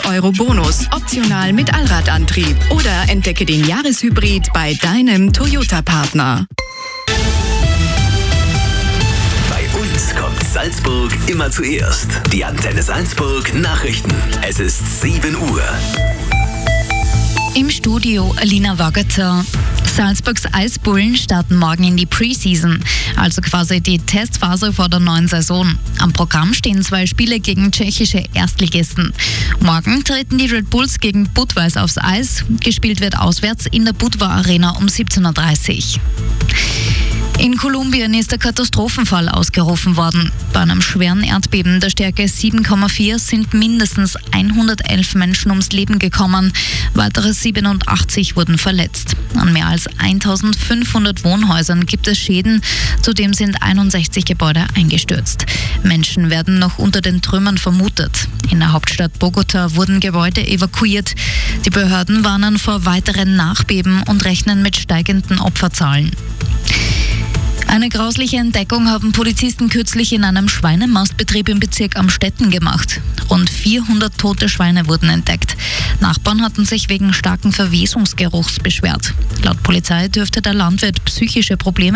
€ Bonus, optional mit Allradantrieb. Oder entdecke den Jahreshybrid bei deinem Toyota-Partner. Bei uns kommt Salzburg immer zuerst. Die Antenne Salzburg Nachrichten. Es ist 7 Uhr. Im Studio Alina Waggerter. Salzburgs Eisbullen starten morgen in die Preseason, also quasi die Testphase vor der neuen Saison. Am Programm stehen 2 Spiele gegen tschechische Erstligisten. Morgen treten die Red Bulls gegen Budweis aufs Eis. Gespielt wird auswärts in der Budva Arena um 17:30 Uhr. In Kolumbien ist der Katastrophenfall ausgerufen worden. Bei einem schweren Erdbeben der Stärke 7,4 sind mindestens 111 Menschen ums Leben gekommen. Weitere 87 wurden verletzt. An mehr als 1500 Wohnhäusern gibt es Schäden. Zudem sind 61 Gebäude eingestürzt. Menschen werden noch unter den Trümmern vermutet. In der Hauptstadt Bogota wurden Gebäude evakuiert. Die Behörden warnen vor weiteren Nachbeben und rechnen mit steigenden Opferzahlen. Eine grausliche Entdeckung haben Polizisten kürzlich in einem Schweinemastbetrieb im Bezirk Amstetten gemacht. Rund 400 tote Schweine wurden entdeckt. Nachbarn hatten sich wegen starken Verwesungsgeruchs beschwert. Laut Polizei dürfte der Landwirt psychische Probleme